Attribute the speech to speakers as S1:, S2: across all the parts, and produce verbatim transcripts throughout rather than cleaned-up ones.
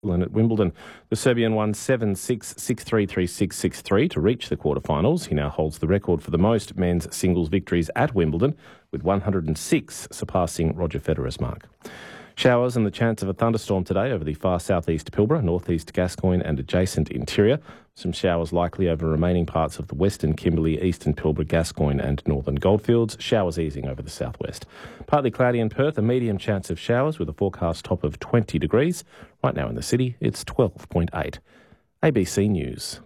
S1: At Wimbledon, the Serbian won seven six, six three, three six, six three to reach the quarterfinals. He now holds the record for the most men's singles victories at Wimbledon, with one hundred six, surpassing Roger Federer's mark. Showers and the chance of a thunderstorm today over the far southeast Pilbara, northeast Gascoyne and adjacent interior. Some showers likely over remaining parts of the western Kimberley, eastern Pilbara, Gascoyne and northern Goldfields. Showers easing over the southwest. Partly cloudy in Perth, a medium chance of showers with a forecast top of twenty degrees. Right now in the city, it's twelve point eight. A B C News.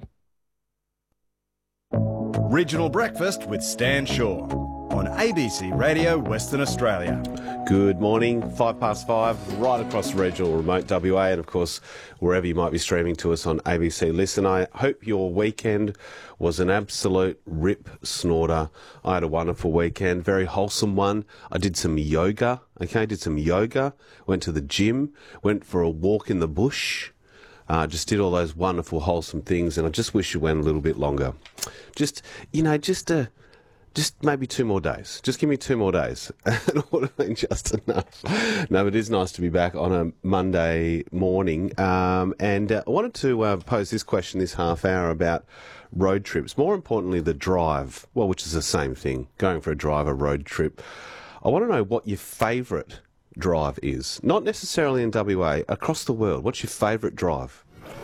S2: Regional Breakfast with Stan Shaw on A B C Radio Western Australia.
S3: Good morning, five past five, right across regional remote W A and of course wherever you might be streaming to us on A B C Listen. I hope your weekend was an absolute rip snorter. I had a wonderful weekend, very wholesome one. I did some yoga, okay, did some yoga, went to the gym, went for a walk in the bush. Uh, just did all those wonderful, wholesome things, and I just wish it went a little bit longer. Just, you know, just uh, just maybe two more days. Just give me two more days. It would have been just enough. No, but it is nice to be back on a Monday morning. Um, and uh, I wanted to uh, pose this question this half hour about road trips. More importantly, the drive, well, which is the same thing, going for a drive, a road trip. I want to know what your favourite drive is. Not necessarily in W A, across the world. What's your favourite drive?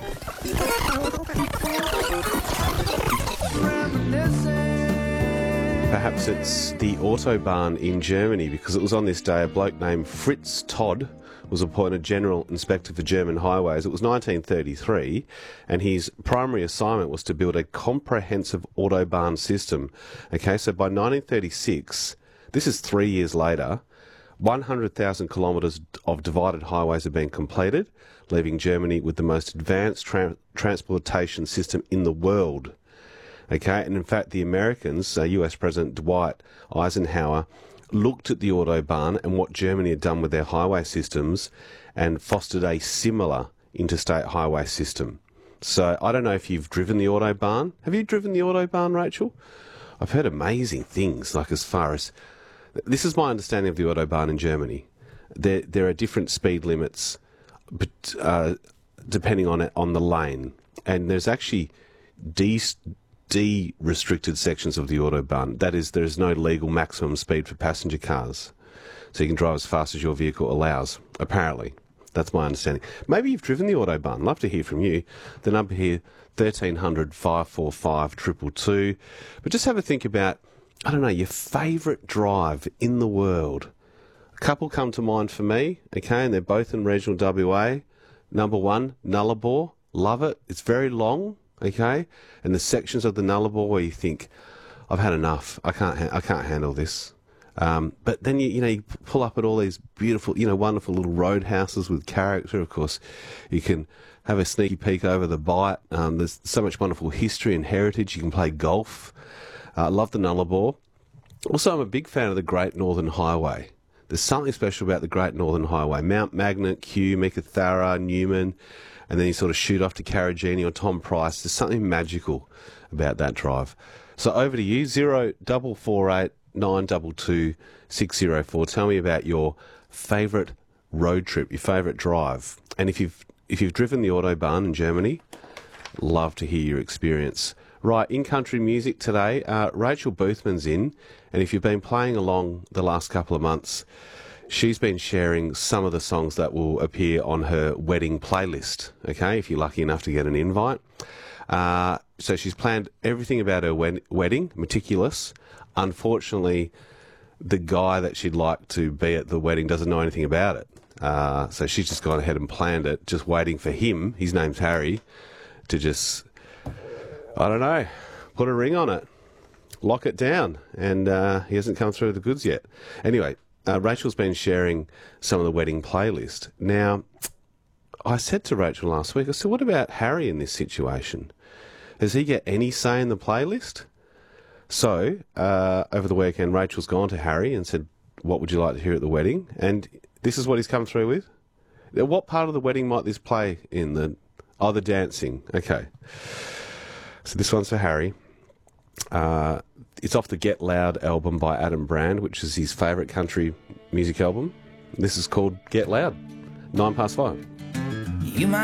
S3: Perhaps it's the Autobahn in Germany, because it was on this day a bloke named Fritz Todd was appointed General Inspector for German Highways. It was nineteen thirty-three, and his primary assignment was to build a comprehensive Autobahn system. Okay, so by nineteen thirty-six, this is three years later, one hundred thousand kilometres of divided highways have been completed, leaving Germany with the most advanced tra- transportation system in the world. Okay, and in fact, the Americans, uh, U S President Dwight Eisenhower, looked at the Autobahn and what Germany had done with their highway systems and fostered a similar interstate highway system. So I don't know if you've driven the Autobahn. Have you driven the Autobahn, Rachel? I've heard amazing things, like as far as... This is my understanding of the Autobahn in Germany. There, there are different speed limits, but uh, depending on it, on the lane, and there's actually de de restricted sections of the Autobahn. That is, there is no legal maximum speed for passenger cars, so you can drive as fast as your vehicle allows. Apparently, that's my understanding. Maybe you've driven the Autobahn. Love to hear from you. The number here, thirteen hundred, five four five, two two two. But just have a think about, I don't know, your favourite drive in the world. A couple come to mind for me, okay, and they're both in regional W A. Number one, Nullarbor. Love it. It's very long, okay, and the sections of the Nullarbor where you think, I've had enough. I can't. Ha- I can't handle this. Um, but then you, you know, you pull up at all these beautiful, you know, wonderful little roadhouses with character. Of course, you can have a sneaky peek over the Bight. Um, there's so much wonderful history and heritage. You can play golf. I uh, love the Nullarbor. Also, I'm a big fan of the Great Northern Highway. There's something special about the Great Northern Highway. Mount Magnet, Kew, Meekatharra, Newman, and then you sort of shoot off to Carragini or Tom Price. There's something magical about that drive. So over to you, zero double four eight nine double two six zero four. Tell me about your favourite road trip, your favourite drive, and if you've if you've driven the Autobahn in Germany, love to hear your experience. Right, in country music today, uh, Rachel Boothman's in, and if you've been playing along the last couple of months, she's been sharing some of the songs that will appear on her wedding playlist, okay, if you're lucky enough to get an invite. Uh, so she's planned everything about her wed- wedding, meticulous. Unfortunately, the guy that she'd like to be at the wedding doesn't know anything about it. Uh, so she's just gone ahead and planned it, just waiting for him, his name's Harry, to just... I don't know, put a ring on it, lock it down, and uh, he hasn't come through the goods yet. Anyway, uh, Rachel's been sharing some of the wedding playlist. Now, I said to Rachel last week, I said, what about Harry in this situation? Does he get any say in the playlist? So, uh, over the weekend, Rachel's gone to Harry and said, what would you like to hear at the wedding? And this is what he's come through with. Now, what part of the wedding might this play in? The, oh, the dancing. Okay. So this one's for Harry. Uh, it's off the Get Loud album by Adam Brand, which is his favourite country music album. This is called Get Loud. Nine past five. You might